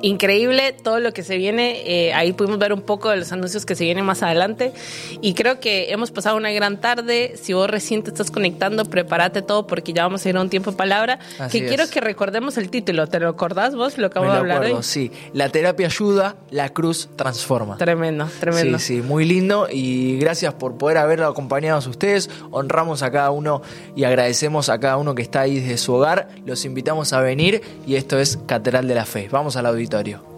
increíble todo lo que se viene. Ahí pudimos ver un poco de los anuncios que se vienen más adelante. Y creo que hemos pasado una gran tarde. Si vos recién te estás conectando, prepárate todo porque ya vamos a ir a un tiempo de palabra. Quiero que recordemos el título. ¿Te lo acordás vos? Lo acabo de hablar hoy. Sí. La terapia ayuda, la cruz transforma. Tremendo. Sí, muy lindo. Y gracias por poder haberlo acompañado a ustedes. Honramos a cada uno y agradecemos a cada uno que está ahí desde su hogar. Los invitamos a venir y esto es Catedral de la Fe. Vamos al auditorio.